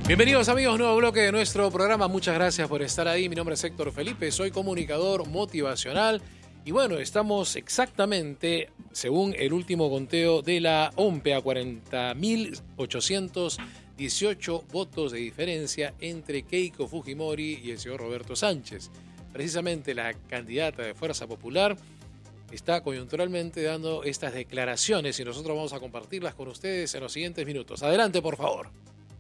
Bienvenidos amigos, nuevo bloque de nuestro programa. Muchas gracias por estar ahí. Mi nombre es Héctor Felipe, soy comunicador motivacional. Y bueno, estamos exactamente, según el último conteo de la OMPE, a 40.818 votos de diferencia entre Keiko Fujimori y el señor Roberto Sánchez. Precisamente la candidata de Fuerza Popular está coyunturalmente dando estas declaraciones y nosotros vamos a compartirlas con ustedes en los siguientes minutos. Adelante, por favor.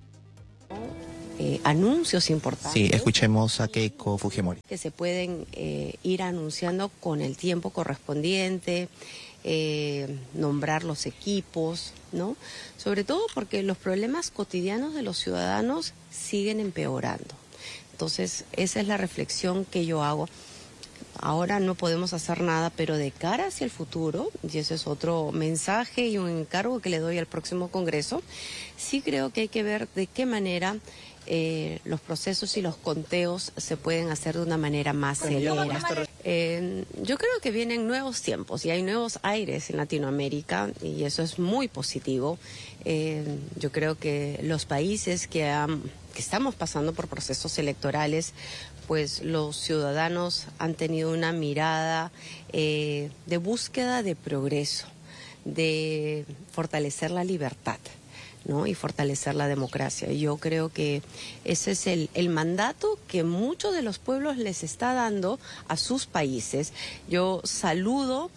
Anuncios importantes. Sí, escuchemos a Keiko Fujimori. Que se pueden ir anunciando con el tiempo correspondiente, nombrar los equipos, ¿no? Sobre todo porque los problemas cotidianos de los ciudadanos siguen empeorando. Entonces, esa es la reflexión que yo hago. Ahora no podemos hacer nada, pero de cara hacia el futuro, y ese es otro mensaje y un encargo que le doy al próximo Congreso, sí creo que hay que ver de qué manera los procesos y los conteos se pueden hacer de una manera más celera. Yo creo que vienen nuevos tiempos y hay nuevos aires en Latinoamérica y eso es muy positivo. Yo creo que los países que estamos pasando por procesos electorales, pues los ciudadanos han tenido una mirada de búsqueda de progreso, de fortalecer la libertad, ¿no? Y fortalecer la democracia. Yo creo que ese es el mandato que muchos de los pueblos les está dando a sus países. Yo saludo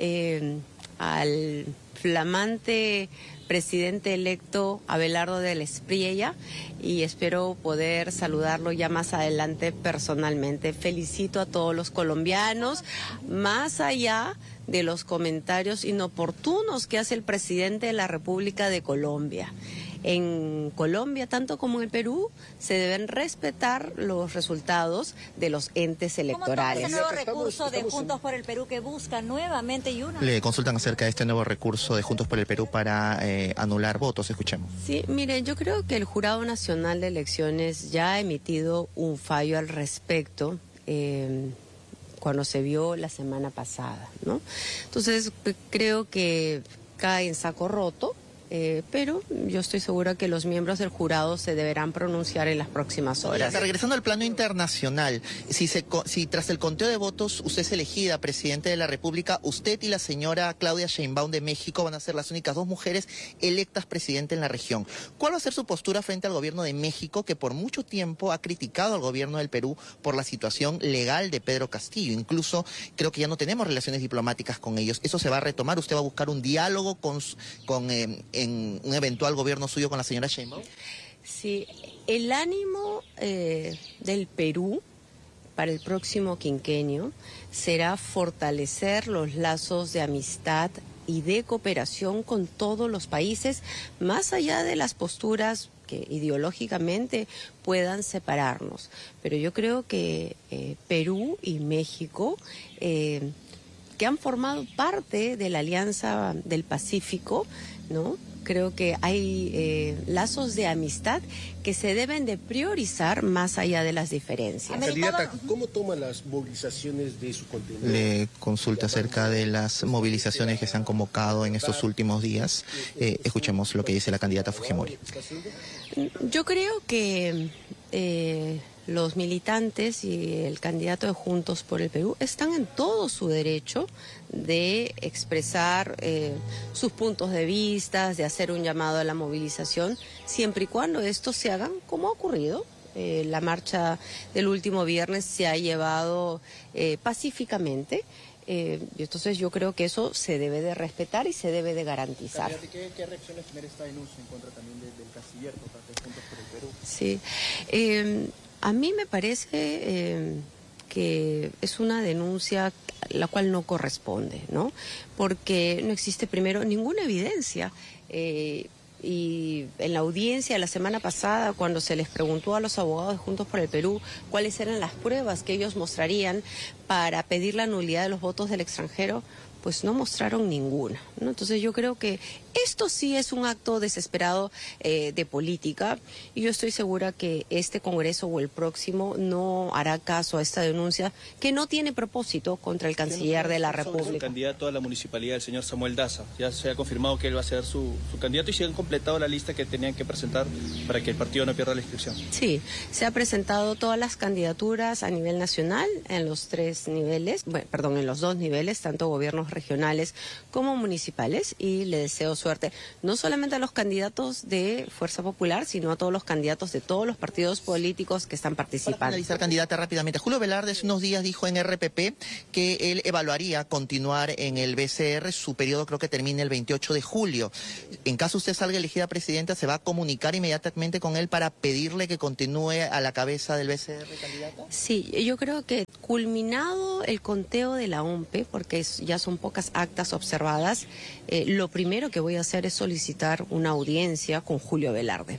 al flamante presidente electo Abelardo del Espriella y espero poder saludarlo ya más adelante personalmente. Felicito a todos los colombianos, más allá de los comentarios inoportunos que hace el presidente de la República de Colombia. En Colombia, tanto como en el Perú, se deben respetar los resultados de los entes electorales. ¿Cómo toma ese nuevo recurso de Juntos por el Perú que busca nuevamente y una? Le consultan acerca de este nuevo recurso de Juntos por el Perú para anular votos. Escuchemos. Sí, mire, yo creo que el Jurado Nacional de Elecciones ya ha emitido un fallo al respecto. Cuando se vio la semana pasada, ¿no? Entonces, creo que cae en saco roto, pero yo estoy segura que los miembros del jurado se deberán pronunciar en las próximas horas. Regresando al plano internacional, si tras el conteo de votos usted es elegida presidente de la República, usted y la señora Claudia Sheinbaum de México van a ser las únicas dos mujeres electas presidente en la región. ¿Cuál va a ser su postura frente al gobierno de México, que por mucho tiempo ha criticado al gobierno del Perú por la situación legal de Pedro Castillo? Incluso creo que ya no tenemos relaciones diplomáticas con ellos. ¿Eso se va a retomar? ¿Usted va a buscar un diálogo en un eventual gobierno suyo con la señora Sheinbaum? Sí, el ánimo del Perú para el próximo quinquenio será fortalecer los lazos de amistad y de cooperación con todos los países, más allá de las posturas que ideológicamente puedan separarnos. Pero yo creo que Perú y México, que han formado parte de la Alianza del Pacífico, ¿no? Creo que hay lazos de amistad que se deben de priorizar más allá de las diferencias. Candidata, ¿cómo toma las movilizaciones de su contendiente? Le consulta acerca de las movilizaciones que se han convocado en estos últimos días. Escuchemos lo que dice la candidata Fujimori. Yo creo que los militantes y el candidato de Juntos por el Perú están en todo su derecho de expresar sus puntos de vista, de hacer un llamado a la movilización, siempre y cuando estos se hagan como ha ocurrido. La marcha del último viernes se ha llevado pacíficamente. Y entonces yo creo que eso se debe de respetar y se debe de garantizar. ¿Qué reacciones genera esta denuncia en contra también del canciller por parte de Juntos por el Perú? Sí, a mí me parece que es una denuncia la cual no corresponde, ¿no? Porque no existe primero ninguna evidencia. Y en la audiencia la semana pasada, cuando se les preguntó a los abogados de Juntos por el Perú cuáles eran las pruebas que ellos mostrarían para pedir la nulidad de los votos del extranjero, pues no mostraron ninguna, ¿no? Entonces yo creo que Esto sí es un acto desesperado de política y yo estoy segura que este Congreso o el próximo no hará caso a esta denuncia que no tiene propósito contra el canciller de la República. El candidato a la municipalidad, el señor Samuel Daza, ya se ha confirmado que él va a ser su candidato y se han completado la lista que tenían que presentar para que el partido no pierda la inscripción. Sí, se ha presentado todas las candidaturas a nivel nacional en los en los dos niveles, tanto gobiernos regionales como municipales, y le deseo suerte no solamente a los candidatos de Fuerza Popular, sino a todos los candidatos de todos los partidos políticos que están participando. Para finalizar, candidata, rápidamente. Julio Velarde hace unos días dijo en RPP que él evaluaría continuar en el BCR. Su periodo creo que termina el 28 de julio. En caso usted salga elegida presidenta, ¿se va a comunicar inmediatamente con él para pedirle que continúe a la cabeza del BCR, candidata? Sí, yo creo que culminado el conteo de la OMPE, porque ya son pocas actas observadas, lo primero que voy a hacer es solicitar una audiencia con Julio Velarde.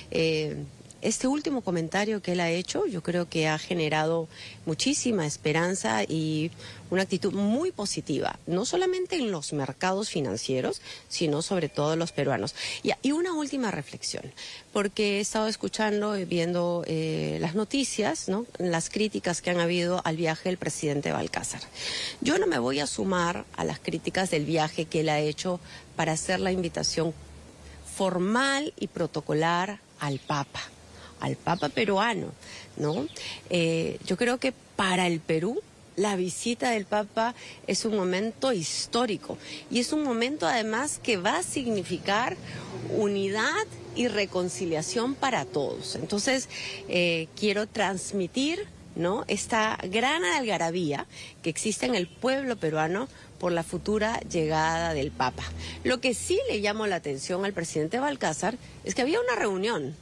Este último comentario que él ha hecho, yo creo que ha generado muchísima esperanza y una actitud muy positiva, no solamente en los mercados financieros, sino sobre todo en los peruanos. Y una última reflexión, porque he estado escuchando y viendo las noticias, ¿no?, las críticas que han habido al viaje del presidente Balcázar. Yo no me voy a sumar a las críticas del viaje que él ha hecho para hacer la invitación formal y protocolar al Papa peruano, ¿no? Yo creo que para el Perú la visita del Papa es un momento histórico y es un momento además que va a significar unidad y reconciliación para todos. Entonces, quiero transmitir, ¿no?, esta gran algarabía que existe en el pueblo peruano por la futura llegada del Papa. Lo que sí le llamó la atención al presidente Balcázar es que había una reunión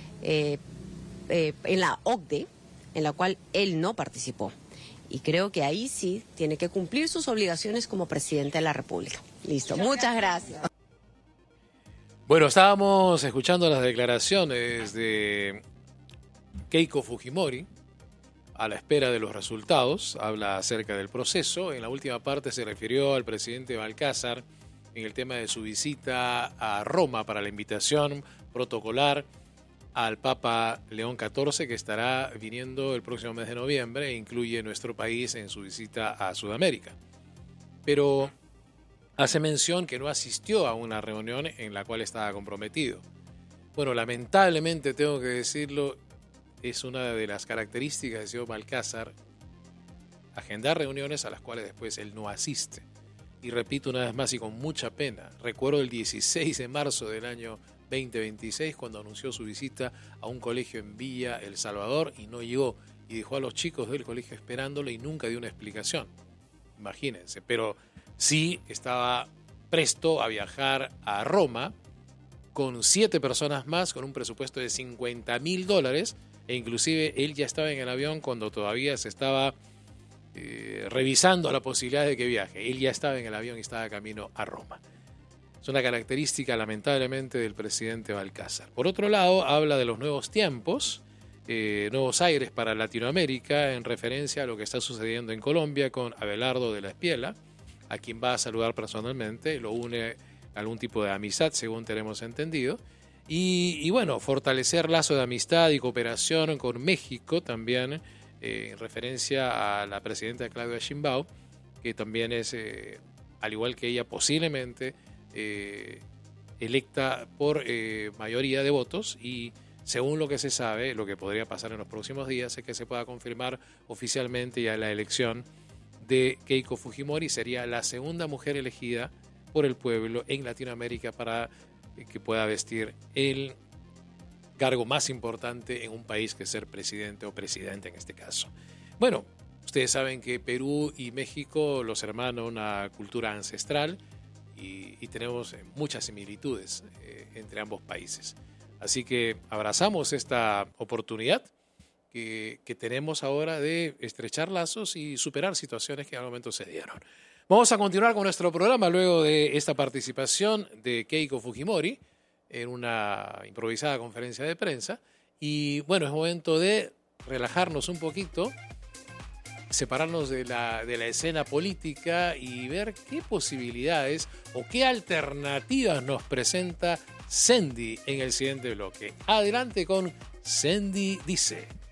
en la OCDE, en la cual él no participó. Y creo que ahí sí tiene que cumplir sus obligaciones como presidente de la República. Listo, muchas gracias. Bueno, estábamos escuchando las declaraciones de Keiko Fujimori a la espera de los resultados. Habla acerca del proceso. En la última parte se refirió al presidente Balcázar en el tema de su visita a Roma para la invitación protocolar al Papa León XIV, que estará viniendo el próximo mes de noviembre e incluye nuestro país en su visita a Sudamérica. Pero hace mención que no asistió a una reunión en la cual estaba comprometido. Bueno, lamentablemente tengo que decirlo, es una de las características del señor Balcázar, agendar reuniones a las cuales después él no asiste. Y repito una vez más y con mucha pena, recuerdo el 16 de marzo del año 2026 cuando anunció su visita a un colegio en Villa El Salvador y no llegó y dejó a los chicos del colegio esperándole y nunca dio una explicación. Imagínense, pero sí estaba presto a viajar a Roma con 7 personas más, con un presupuesto de $50,000 e inclusive él ya estaba en el avión cuando todavía se estaba revisando la posibilidad de que viaje. Él ya estaba en el avión y estaba camino a Roma. Es una característica, lamentablemente, del presidente Balcázar. Por otro lado, habla de los nuevos tiempos, nuevos aires para Latinoamérica, en referencia a lo que está sucediendo en Colombia con Abelardo de la Espriella, a quien va a saludar personalmente, lo une a algún tipo de amistad, según tenemos entendido. Y bueno, fortalecer lazo de amistad y cooperación con México también, en referencia a la presidenta Claudia Sheinbaum, que también es, al igual que ella, posiblemente electa por mayoría de votos, y según lo que se sabe, lo que podría pasar en los próximos días es que se pueda confirmar oficialmente ya la elección de Keiko Fujimori. Sería la segunda mujer elegida por el pueblo en Latinoamérica para que pueda vestir el cargo más importante en un país que ser presidente o presidente en este caso. Bueno, ustedes saben que Perú y México los hermanan una cultura ancestral y tenemos muchas similitudes entre ambos países. Así que abrazamos esta oportunidad que tenemos ahora de estrechar lazos y superar situaciones que al momento se dieron. Vamos a continuar con nuestro programa luego de esta participación de Keiko Fujimori en una improvisada conferencia de prensa. Y bueno, es momento de relajarnos un poquito separarnos de la escena política y ver qué posibilidades o qué alternativas nos presenta Sendy en el siguiente bloque. Adelante con Sendy Dice.